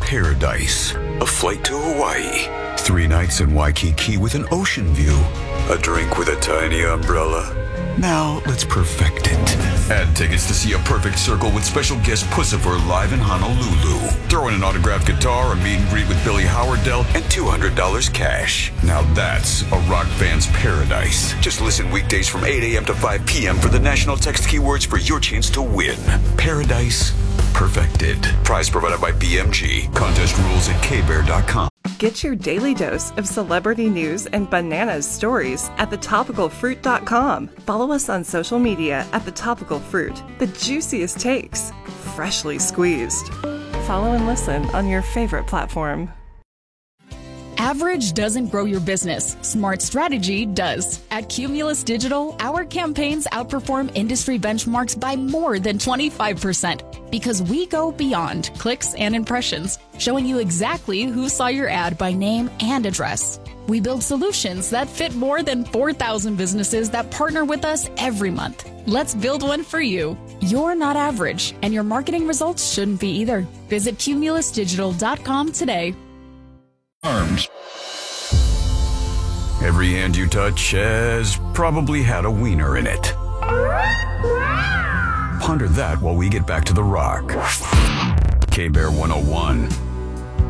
paradise. A flight to Hawaii. 3 nights in Waikiki with an ocean view. A drink with a tiny umbrella. Now let's perfect it. Add tickets to see A Perfect Circle with special guest Puscifer live in Honolulu. Throw in an autographed guitar, a meet and greet with Billy Howardell, and $200 cash. Now that's a rock fan's paradise. Just listen weekdays from 8 a.m. to 5 p.m. for the national text keywords for your chance to win. Paradise perfected. Prize provided by BMG. Contest rules at kbear.com. Get your daily dose of celebrity news and bananas stories at thetopicalfruit.com. Follow us on social media at The Topical Fruit. The juiciest takes, freshly squeezed. Follow and listen on your favorite platform. Average doesn't grow your business. Smart strategy does. At Cumulus Digital, our campaigns outperform industry benchmarks by more than 25% because we go beyond clicks and impressions, showing you exactly who saw your ad by name and address. We build solutions that fit more than 4,000 businesses that partner with us every month. Let's build one for you. You're not average, and your marketing results shouldn't be either. Visit cumulusdigital.com today. Arms. Every hand you touch has probably had a wiener in it. Ponder that while we get back to the rock. K-Bear 101.